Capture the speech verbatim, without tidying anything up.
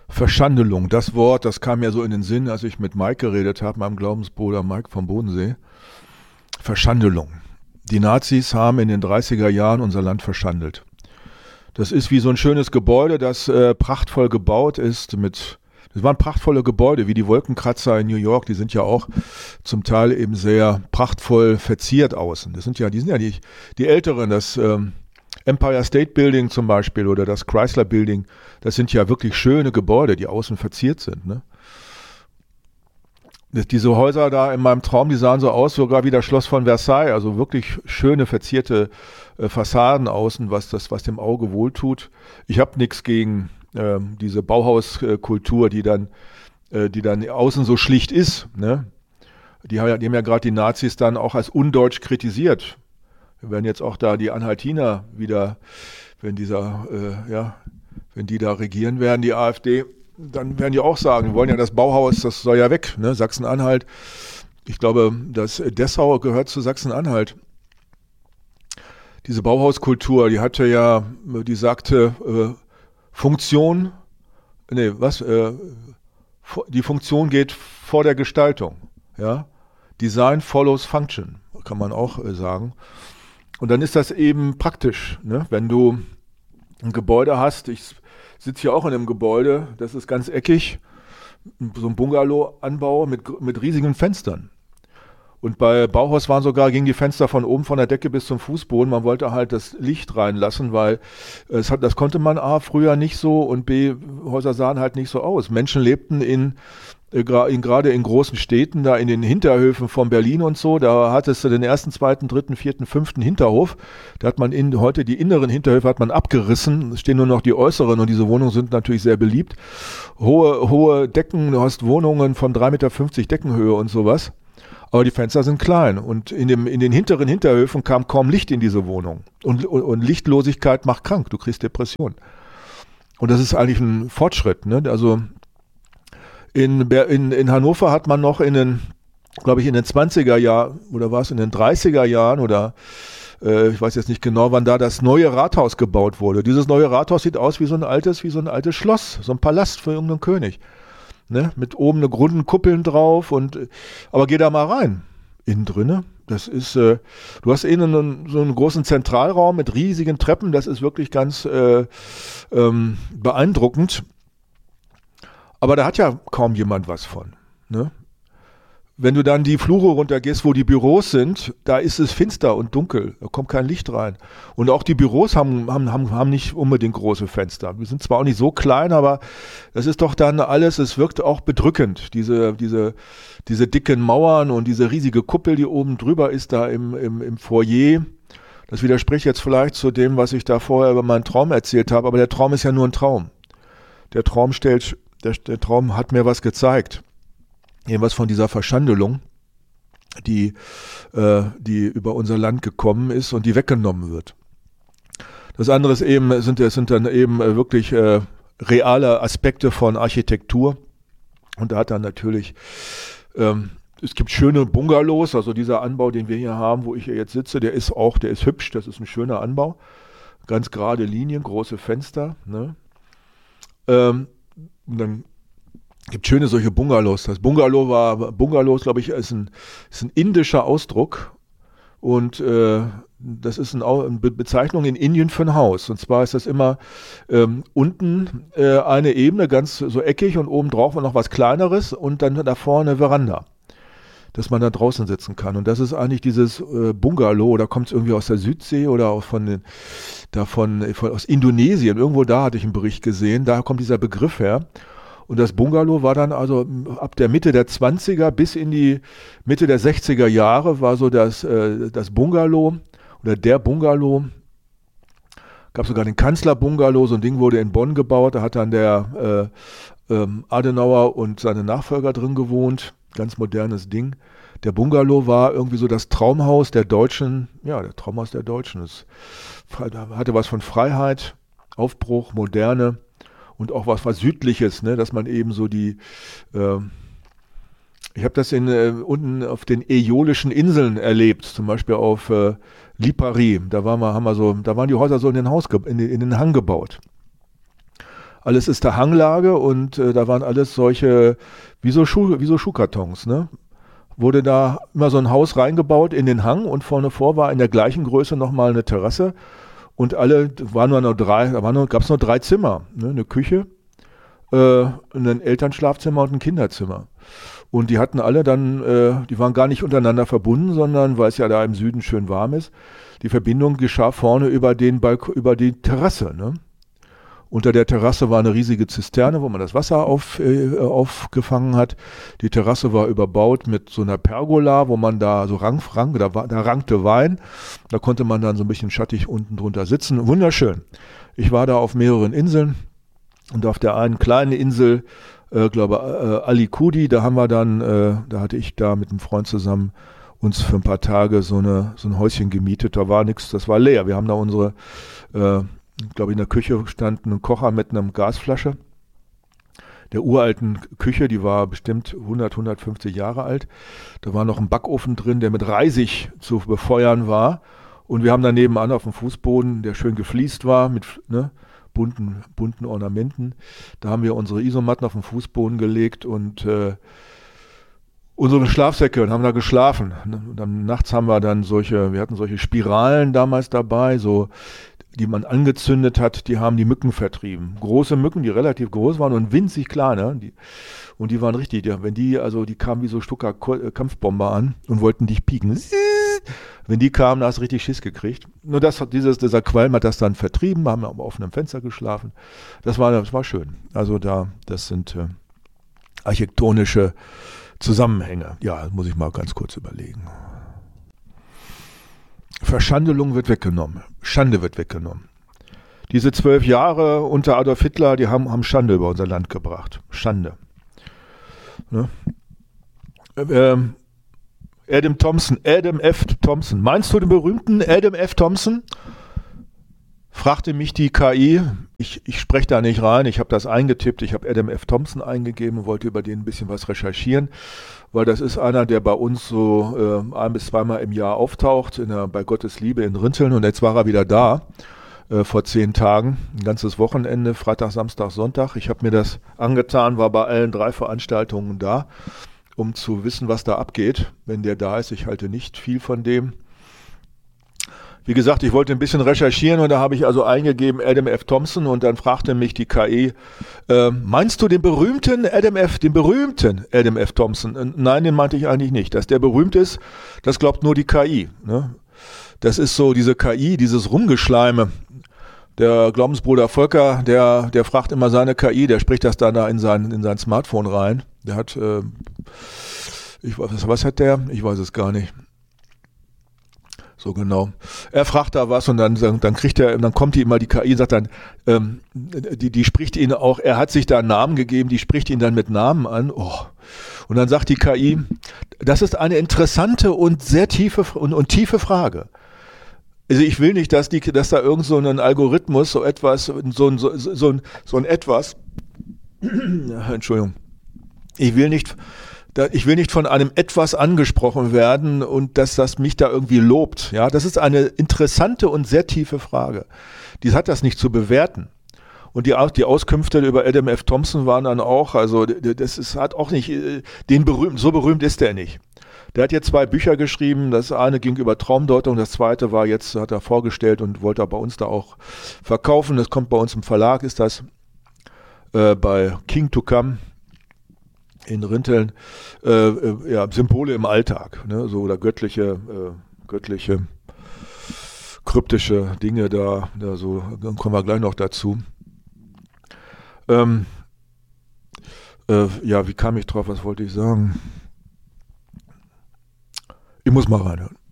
Verschandelung, das Wort, das kam mir so in den Sinn, als ich mit Mike geredet habe, meinem Glaubensbruder Mike vom Bodensee. Verschandelung. Die Nazis haben in den dreißiger Jahren unser Land verschandelt. Das ist wie so ein schönes Gebäude, das äh, prachtvoll gebaut ist mit, das waren prachtvolle Gebäude, wie die Wolkenkratzer in New York, die sind ja auch zum Teil eben sehr prachtvoll verziert außen. Das sind ja, die sind ja die, die älteren, das ähm, Empire State Building zum Beispiel oder das Chrysler Building, das sind ja wirklich schöne Gebäude, die außen verziert sind. Ne? Das, diese Häuser da in meinem Traum, die sahen so aus, sogar wie das Schloss von Versailles, also wirklich schöne verzierte äh, Fassaden außen, was, das, was dem Auge wohltut. Ich habe nichts gegen äh, diese Bauhauskultur, die dann, äh, die dann außen so schlicht ist. Ne? Die, haben ja, die haben ja gerade die Nazis dann auch als undeutsch kritisiert. Wir werden jetzt auch da die Anhaltiner wieder, wenn dieser, äh, ja, wenn die da regieren werden, die AfD, dann werden die auch sagen, wir wollen ja das Bauhaus, das soll ja weg, ne? Sachsen-Anhalt. Ich glaube, das Dessau gehört zu Sachsen-Anhalt. Diese Bauhauskultur, die hatte ja, die sagte, äh, Funktion, nee, was, äh, die Funktion geht vor der Gestaltung, ja. Design follows function, kann man auch äh, sagen. Und dann ist das eben praktisch, ne? Wenn du ein Gebäude hast, ich sitze hier auch in einem Gebäude, das ist ganz eckig, so ein Bungalow-Anbau mit, mit riesigen Fenstern. Und bei Bauhaus waren sogar, gingen die Fenster von oben von der Decke bis zum Fußboden. Man wollte halt das Licht reinlassen, weil es hat, das konnte man A, früher nicht so und B, Häuser sahen halt nicht so aus. Menschen lebten in in, gerade in großen Städten, da in den Hinterhöfen von Berlin und so, da hattest du den ersten, zweiten, dritten, vierten, fünften Hinterhof. Da hat man in, heute die inneren Hinterhöfe hat man abgerissen, es stehen nur noch die äußeren und diese Wohnungen sind natürlich sehr beliebt. Hohe, hohe Decken, du hast Wohnungen von drei Meter fünfzig Deckenhöhe und sowas. Aber die Fenster sind klein und in, dem, in den hinteren Hinterhöfen kam kaum Licht in diese Wohnung. Und, und, und Lichtlosigkeit macht krank, du kriegst Depression. Und das ist eigentlich ein Fortschritt, ne? Also In, in, in Hannover hat man noch in den, glaube ich, in den zwanziger Jahren, oder war es in den dreißiger Jahren, oder äh, ich weiß jetzt nicht genau, wann da das neue Rathaus gebaut wurde. Dieses neue Rathaus sieht aus wie so ein altes, wie so ein altes Schloss, so ein Palast für irgendeinen König. Ne? Mit oben eine runden Kuppeln drauf, und aber geh da mal rein. Innen drinne, das ist, äh, du hast innen einen, so einen großen Zentralraum mit riesigen Treppen, das ist wirklich ganz äh, ähm, beeindruckend. Aber da hat ja kaum jemand was von. Ne? Wenn du dann die Flure runtergehst, wo die Büros sind, da ist es finster und dunkel. Da kommt kein Licht rein. Und auch die Büros haben, haben, haben, haben nicht unbedingt große Fenster. Wir sind zwar auch nicht so klein, aber das ist doch dann alles, es wirkt auch bedrückend. Diese, diese, diese dicken Mauern und diese riesige Kuppel, die oben drüber ist, da im, im, im Foyer. Das widerspricht jetzt vielleicht zu dem, was ich da vorher über meinen Traum erzählt habe. Aber der Traum ist ja nur ein Traum. Der Traum stellt Der, der Traum hat mir was gezeigt, irgendwas von dieser Verschandelung, die, äh, die über unser Land gekommen ist und die weggenommen wird. Das andere ist eben, sind, sind dann eben wirklich äh, reale Aspekte von Architektur, und da hat dann natürlich, ähm, es gibt schöne Bungalows, also dieser Anbau, den wir hier haben, wo ich hier jetzt sitze, der ist auch, der ist hübsch, das ist ein schöner Anbau, ganz gerade Linien, große Fenster, ne? Ähm, Und dann gibt es schöne solche Bungalows. Das Bungalow war, Bungalows, glaube ich, ist ein, ist ein indischer Ausdruck. Und äh, das ist ein, eine Bezeichnung in Indien für ein Haus. Und zwar ist das immer ähm, unten äh, eine Ebene, ganz so eckig, und oben drauf noch was Kleineres und dann da vorne eine Veranda, dass man da draußen sitzen kann. Und das ist eigentlich dieses äh, Bungalow, da kommt es irgendwie aus der Südsee oder auch von den, davon, von, aus Indonesien, irgendwo da hatte ich einen Bericht gesehen, da kommt dieser Begriff her. Und das Bungalow war dann also ab der Mitte der zwanziger bis in die Mitte der sechziger Jahre war so das, äh, das Bungalow oder der Bungalow. Gab sogar den Kanzler-Bungalow, so ein Ding wurde in Bonn gebaut, da hat dann der äh, ähm, Adenauer und seine Nachfolger drin gewohnt. Ganz modernes Ding. Der Bungalow war irgendwie so das Traumhaus der Deutschen, ja, der Traumhaus der Deutschen. Es hatte was von Freiheit, Aufbruch, Moderne und auch was, was Südliches, ne, dass man eben so die, äh, ich habe das in, äh, unten auf den Äolischen Inseln erlebt, zum Beispiel auf äh, Lipari, da waren wir, haben wir so, da waren die Häuser so in den, Haus, in, in den Hang gebaut. alles ist da Hanglage und äh, da waren alles solche, wie so, Schuh, wie so Schuhkartons, ne? Wurde da immer so ein Haus reingebaut in den Hang und vorne vor war in der gleichen Größe nochmal eine Terrasse und alle, waren nur noch drei, da nur, gab es nur drei Zimmer, ne? Eine Küche, äh, ein Elternschlafzimmer und ein Kinderzimmer. Und die hatten alle dann, äh, die waren gar nicht untereinander verbunden, sondern, weil es ja da im Süden schön warm ist, die Verbindung geschah vorne über den Balk- über die Terrasse, ne? Unter der Terrasse war eine riesige Zisterne, wo man das Wasser auf, äh, aufgefangen hat. Die Terrasse war überbaut mit so einer Pergola, wo man da so rank, rank da, da rankte Wein. Da konnte man dann so ein bisschen schattig unten drunter sitzen. Wunderschön. Ich war da auf mehreren Inseln und auf der einen kleinen Insel, äh, glaube äh, Alicudi, da haben wir dann, äh, da hatte ich da mit einem Freund zusammen uns für ein paar Tage so, eine, so ein Häuschen gemietet. Da war nichts, das war leer. Wir haben da unsere äh, Ich glaube, in der Küche stand ein Kocher mit einer Gasflasche. Der uralten Küche, die war bestimmt hundert, hundertfünfzig Jahre alt. Da war noch ein Backofen drin, der mit Reisig zu befeuern war. Und wir haben da nebenan auf dem Fußboden, der schön gefliest war, mit ne, bunten, bunten Ornamenten. Da haben wir unsere Isomatten auf den Fußboden gelegt und äh, unsere Schlafsäcke und haben da geschlafen. Und dann nachts haben wir dann solche, wir hatten solche Spiralen damals dabei, so die man angezündet hat, die haben die Mücken vertrieben. Große Mücken, die relativ groß waren und winzig kleine. Die, und die waren richtig, die, wenn die, also die kamen wie so Stucker Kampfbomber an und wollten dich pieken. Wenn die kamen, da hast du richtig Schiss gekriegt. Nur das hat dieses, dieser Qualm hat das dann vertrieben, haben aber auf einem Fenster geschlafen. Das war, das war schön. Also da, das sind äh, architektonische Zusammenhänge. Ja, muss ich mal ganz kurz überlegen. Verschandelung wird weggenommen. Schande wird weggenommen. Diese zwölf Jahre unter Adolf Hitler, die haben, haben Schande über unser Land gebracht. Schande. Ne? Ähm, Adam Thompson, Adam F. Thompson. Meinst du den berühmten Adam F. Thompson? Fragte mich die K I. Ich, ich spreche da nicht rein. Ich habe das eingetippt. Ich habe Adam F. Thompson eingegeben und wollte über den ein bisschen was recherchieren, weil das ist einer, der bei uns so äh, ein bis zweimal im Jahr auftaucht, in der, bei Gottes Liebe in Rinteln. Und jetzt war er wieder da, äh, vor zehn Tagen, ein ganzes Wochenende, Freitag, Samstag, Sonntag. Ich habe mir das angetan, war bei allen drei Veranstaltungen da, um zu wissen, was da abgeht, wenn der da ist. Ich halte nicht viel von dem. Wie gesagt, ich wollte ein bisschen recherchieren und da habe ich also eingegeben Adam F. Thompson und dann fragte mich die K I, äh, meinst du den berühmten Adam F., den berühmten Adam F. Thompson? Und nein, den meinte ich eigentlich nicht. Dass der berühmt ist, das glaubt nur die K I. Ne? Das ist so diese K I, dieses Rumgeschleime. Der Glaubensbruder Volker, der, der fragt immer seine K I, der spricht das dann da in sein, in sein Smartphone rein. Der hat, äh, ich weiß, was hat der? Ich weiß es gar nicht. So genau. Er fragt da was und dann, dann kriegt er, dann kommt die immer, die K I sagt dann, ähm, die, die spricht ihn auch, er hat sich da einen Namen gegeben, die spricht ihn dann mit Namen an. Oh. Und dann sagt die K I, das ist eine interessante und sehr tiefe und, und tiefe Frage. Also ich will nicht, dass die, dass da irgend so ein Algorithmus, so etwas, so ein, so, so, so ein, so ein etwas, Entschuldigung, ich will nicht, ich will nicht von einem Etwas angesprochen werden und dass das mich da irgendwie lobt. Ja, das ist eine interessante und sehr tiefe Frage. Die hat das nicht zu bewerten. Und die, die Auskünfte über Adam F. Thompson waren dann auch, also das ist, hat auch nicht, den berühmt, so berühmt ist der nicht. Der hat jetzt zwei Bücher geschrieben, das eine ging über Traumdeutung, das zweite war jetzt, hat er vorgestellt und wollte er bei uns da auch verkaufen. Das kommt bei uns im Verlag, ist das äh, bei King to Come in Rinteln, äh, äh, ja, Symbole im Alltag, ne, so oder göttliche, äh, göttliche, kryptische Dinge da, da so, dann kommen wir gleich noch dazu. Ähm, äh, ja, wie kam ich drauf, was wollte ich sagen? Ich muss mal reinhören.